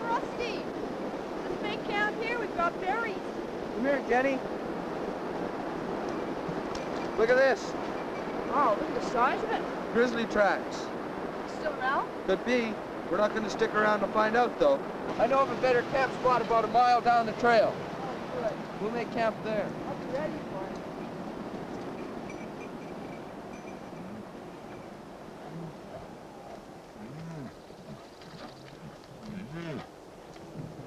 Rusty. Let's make camp here. We've got berries. Come here, Jenny. Look at this. Oh, look at the size of it. Grizzly tracks. Still around? Could be. We're not going to stick around to find out, though. I know of a better camp spot about a mile down the trail. Oh, good. We'll make camp there. I'll be ready.